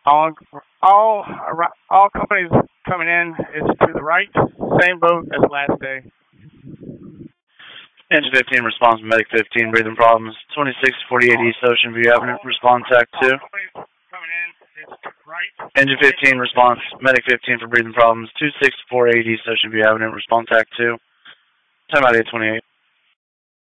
All, all, all companies coming in is to the right. Same boat as last day. Engine 15 response, Medic 15, breathing problems. 2648 East Ocean View Avenue, respond TAC 2. Engine 15 response, Medic 15 for breathing problems. 2648 East Ocean View Avenue, respond TAC 2. Time out 828.